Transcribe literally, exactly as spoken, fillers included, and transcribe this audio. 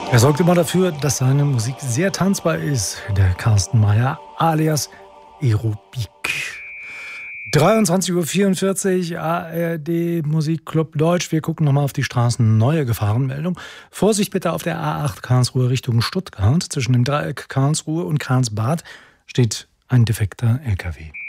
Er sorgt immer dafür, dass seine Musik sehr tanzbar ist. Der Carsten Meyer alias Aerobik. dreiundzwanzig Uhr vierundvierzig, A R D Musikclub Deutsch. Wir gucken nochmal auf die Straßen. Neue Gefahrenmeldung. Vorsicht bitte auf der A acht Karlsruhe Richtung Stuttgart. Zwischen dem Dreieck Karlsruhe und Karlsbad steht ein defekter L K W.